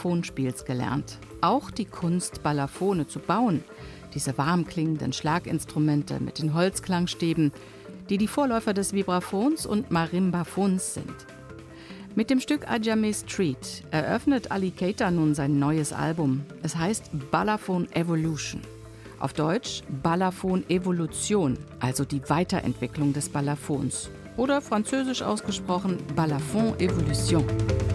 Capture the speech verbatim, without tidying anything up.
Balafonspiels gelernt. Auch die Kunst, Balafone zu bauen. Diese warm klingenden Schlaginstrumente mit den Holzklangstäben, die die Vorläufer des Vibraphons und Marimbafons sind. Mit dem Stück Ajame Street eröffnet Ali Keita nun sein neues Album. Es heißt Balafon Evolution. Auf Deutsch Balafon Evolution, also die Weiterentwicklung des Balafons. Oder französisch ausgesprochen Balafon Evolution.